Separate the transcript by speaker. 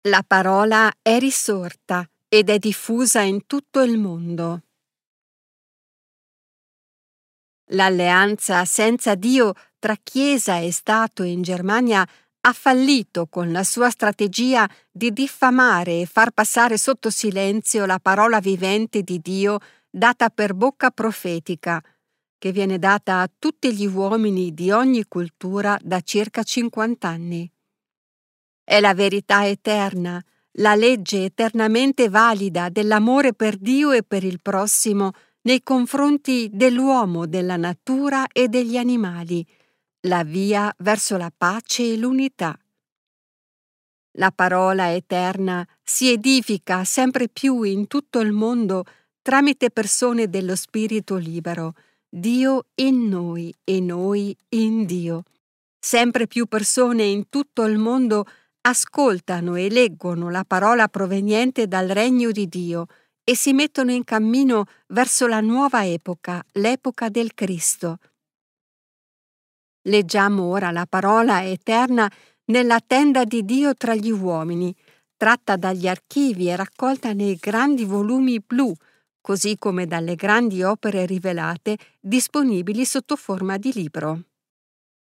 Speaker 1: La parola è risorta ed è diffusa in tutto il mondo. L'alleanza senza Dio tra Chiesa e Stato in Germania ha fallito con la sua strategia di diffamare e far passare sotto silenzio la parola vivente di Dio data per bocca profetica, che viene data a tutti gli uomini di ogni cultura da circa 50 anni. È la verità eterna, la legge eternamente valida dell'amore per Dio e per il prossimo nei confronti dell'uomo, della natura e degli animali, la via verso la pace e l'unità. La parola eterna si edifica sempre più in tutto il mondo tramite persone dello spirito libero, Dio in noi e noi in Dio. Sempre più persone in tutto il mondo ascoltano e leggono la parola proveniente dal regno di Dio e si mettono in cammino verso la nuova epoca, l'epoca del Cristo. Leggiamo ora la parola eterna nella tenda di Dio tra gli uomini, tratta dagli archivi e raccolta nei grandi volumi blu, così come dalle grandi opere rivelate disponibili sotto forma di libro.